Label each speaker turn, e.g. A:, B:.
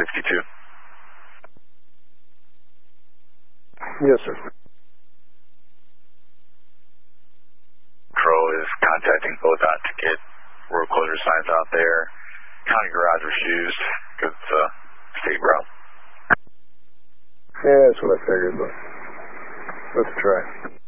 A: 62.
B: Yes, sir.
A: Crow is contacting ODOT to get road closure signs out there. County garage refused because it's a state route.
B: Yeah, that's what I figured, but let's try.